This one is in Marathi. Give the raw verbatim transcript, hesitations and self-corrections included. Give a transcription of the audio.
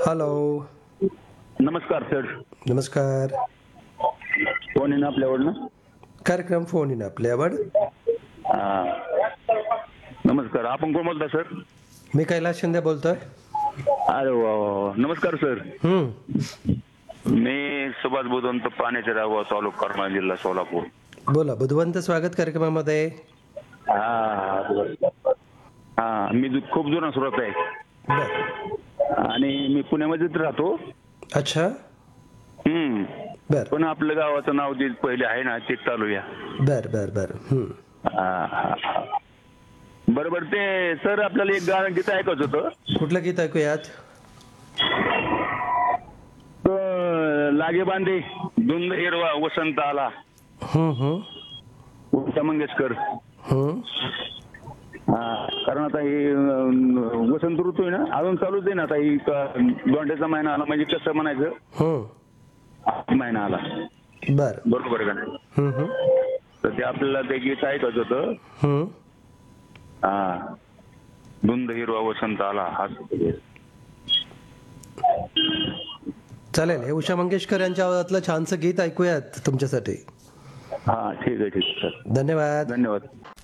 हॅलो. नमस्कार सर. नमस्कार. फोन आहे ना आपल्यावर ना. कार्यक्रम फोन इन आपल्यावर. हा. नमस्कार. आपण कोण बोलता सर? मी कैलास शिंदे बोलतोय. अरे वा वा वा. नमस्कार सर. हम्म. मी सुभाष बुधवंत पाण्याचे राव, तालुका करमाळा, जिल्हा सोलापूर. बोला बुधवंत, स्वागत कार्यक्रमामध्ये. हा हा मी जु- खूप जुना श्रोत आहे बर. आणि मी पुण्यामध्येच राहतो. अच्छा. हम्म. बर पण आपलं गावाचं नाव जे पहिले आहे ना ते चालूया. बर बर बर. हम्म. हा, हा, हा. बरोबर. ते सर आपल्याला एक गाणं गीत ऐकायचं होतं. कुठलं गीत ऐकूयात? तो लागे बांधे धुंद हिरवा वसंत आला, हम्म हम्म उषा मंगेशकर. हम्म. हा. कारण आता हे अं, वसंत ऋतू आहे ना, अजून चालूच आहे ना. आता ही दोंड्याचा महिना आला म्हणजे कसं म्हणायचं, हम्म. महिना आला. बर. बरोबर का नाही? हम्म हम्म तर ते आपल्याला ते गीत ऐकायचं होतं. हम्म. हा. धुंद हिरवा वसंत आला. हा. चालेल, हे उषा मंगेशकर यांच्या आवाजातलं छानसं गीत ऐकूयात तुमच्यासाठी. हा ठीक आहे ठीक आहे सर. धन्यवाद. धन्यवाद.